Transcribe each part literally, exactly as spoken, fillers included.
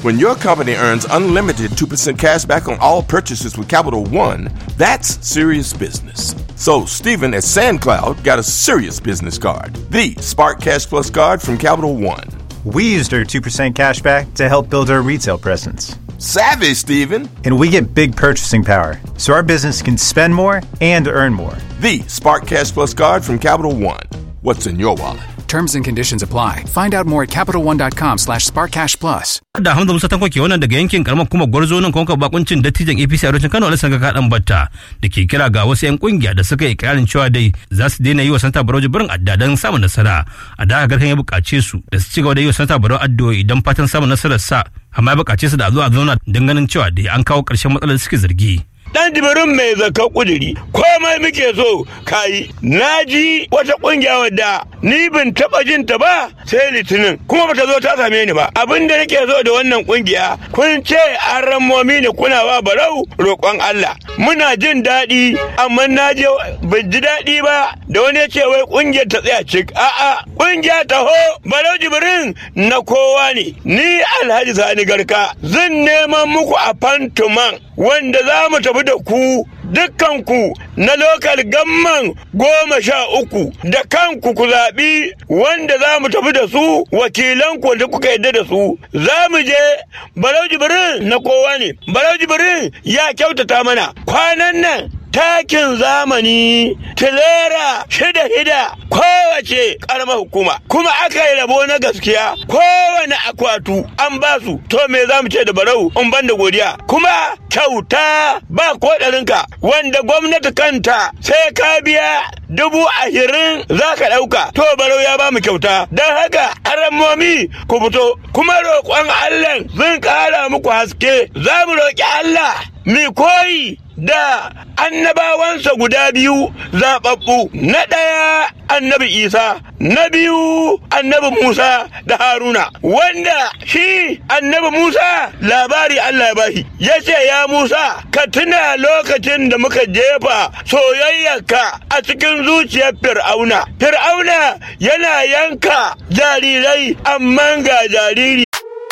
When your company earns unlimited two percent cash back on all purchases with Capital One, that's serious business. So Stephen at SandCloud got a serious business card, the Spark Cash Plus card from Capital One. We used our two percent cash back to help build our retail presence. Savvy, Stephen. And we get big purchasing power, so our business can spend more and earn more. The Spark Cash Plus card from Capital One. What's in your wallet? Terms and conditions apply. Find out more at CapitalOne.com slash SparkCashPlus. Da Hamza Musa Tanko ke wannan daga yankin karamar kuma Gwarzo nan kuma bakuncin dattijan A P C a Arewacin Kano Alhassan Kadan Batta da ke kira ga wasu yan kungiya da suka yi ikirarin cewa dai za su daina yi wa Santa Barau Jibrin adda don samun nasara. A da garkan ya bukace su da su ci gaba da yi wa Santa Barau addu'o'i don fatan samun nasarar sa, amma ya bukace su da a zo a zauna don ganin cewa dai an kawo ƙarshen matsalar da suke zargi. Dan Jibrin mai zakar kuduri komai muke so kai. Na ji wata kungiya wadda ni bin taba jin ta ba sai Litinin kuma bata zo ta same ni ba. Abin da nake so da wannan kungiya, kun ce an rammomi ne kuna ba Barau roƙon Allah. Muna jin daɗi amma na je ban ji daɗi ba da wani ya ce wai kungiyar ta tsaya cik. A'a, kungiya ta ho Barau Jibrin na kowa ne. Ni Alhaji Sani Garka zan neman muku a fantuman wanda za mu tafi da ku dukkanku na lokal gamman goma sha uku da kanku ku zaɓi wanda za mu tafi da su wakilanku da kuka yadda da su. Za mu je Barau Jibrin na kowa ne. Barau Jibrin ya kyautata mana kwanan nan takin zamani tilera shida shida kowace karamar hukuma kuma aka yi rabo na gaskiya kowane akwatu an ba su. To me za mu ce da Barau in ban da godiya? Kuma kyauta ba kodarinka wanda gwamnati kanta sai ka biya dubu ashirin za ka ɗauka. To Barau ya ba mu kyauta, don haka aramomi ku fito kuma roƙon Allah zan ƙara muku haske. Za mu roƙi Allah mi koyi da annabawansa guda biyu zaɓaɓɓu. Na ɗaya annabi Isa, na biyu annabi Musa da Haruna, wanda shi annabi Musa labari Allah ya bashi ya ce ya Musa ka tuna lokacin da muka jefa soyayyarka a cikin zuciyar Fir'auna. Fir'auna yana yanka jarirai amma ga jariri.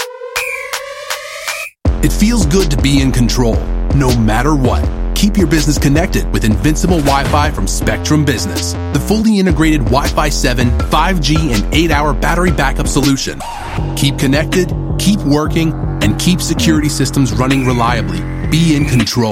It feels good to be in control, no matter what. Keep your business connected with Invincible Wi-Fi from Spectrum Business, the fully integrated Wi-Fi seven, five G, and eight hour battery backup solution. Keep connected, keep working, and keep security systems running reliably. Be in control.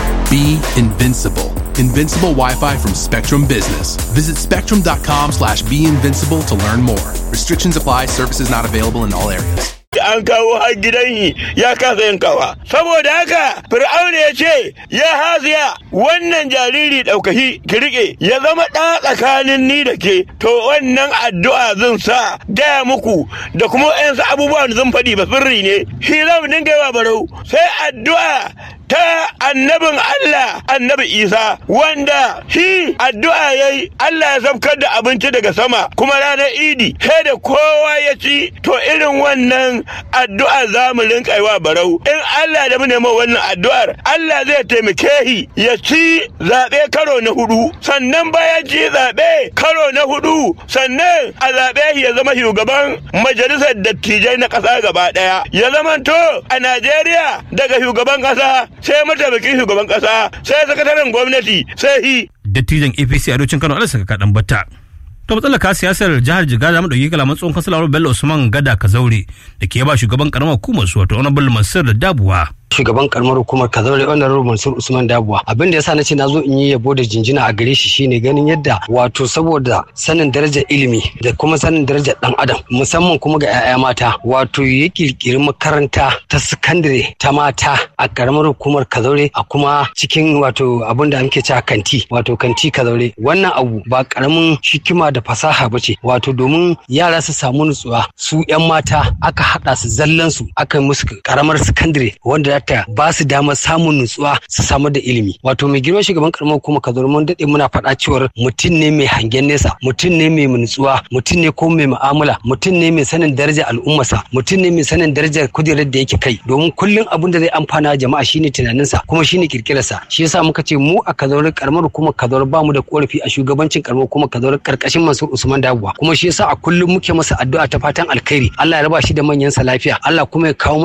Be invincible. Invincible Wi-Fi from Spectrum Business. Visit spectrum.com slash be invincible to learn more. Restrictions apply. Services not available in all areas. An kawo har gidan shi ya kasa yankawa. Saboda haka Fir'auna ya ce ya Hasiya wannan jariri ɗaukashi ki rike ya zama ɗa tsakanin ni da ke. To wannan addu'a zan sa gaya muku da kuma ƴansu abubuwan da zan faɗi ba sirri ne. Shi za mu dinga yawa Barau sai addu'a ta annabin Allah annabi Isa wanda shi addu'a yayi Allah ya saukar da abinci daga sama kuma ranar Idi sai da kowa ya ci. To irin wannan addu'a za mu rinka yi wa Barau. In Allah da mu nemo wannan addu'ar Allah zai taimake shi ya ci zaɓe karo na hudu, sannan bayan ci zaɓe karo na hudu sannan a zaɓe shi ya zama shugaban majalisar dattijai na ƙasa gaba ɗaya. Ya zamanto a Najeriya daga shugaban ƙasa sai mataimakin shugaban kasa sai sakataren gwamnati sai hi. Dattijan A P C a Arewacin Kano Alhassan Kadan Batta. To matsalar ka siyasar jihar Jigawa mu dauki kalaman tsohon kansalar Bello Usman Gada Kazaure da ke ba shugaban karamar hukumar su wato Honorable Mansur da Dabuwa. Shugaban karamar hukumar Kazaure Honorable Mansur Usman Dabuwa, abin da yasa nace nazo in yi yabo da jinjina a gare shi shine ganin yadda wato saboda sanin darajar ilimi da kuma sanin darajar dan adam musamman kuma ga 'ya'ya mata wato ya kirkiri makaranta ta sakandare ta mata a karamar hukumar Kazaure a kuma cikin wato abin da muke cewa kanti wato kanti Kazaure. Wannan abu ba karamin hikima da fasaha bace wato domin yara su samu nutsuwa, su 'yan mata aka hada su zallan su aka musu karamar sakandare wanda ta ba su damar samun nutsuwa su samu da ilimi. Wato mai girman shugaban karamar kuma Kazaure mun dade muna faɗa cewar mutum ne mai hangen nesa, mutum ne mai nutsuwa, mutum ne ko mai mu'amala, mutum ne mai sanin darajar al'ummarsa, mutum ne mai sanin darajar kujerar da yake kai, domin kullum abin da zai amfana jama'a shine tunaninsa kuma shine kirkirarsa. Shi yasa muka ce mu a Kazaure karamar kuma Kazaure ba mu da korafi a shugabancin karamar kuma Kazaure karkashin Mansur Usman Dabuwa, kuma shi yasa a kullum muke masa addu'a ta fatan alkhairi. Allah ya raba shi da manyan sa lafiya, Allah kuma ya kawo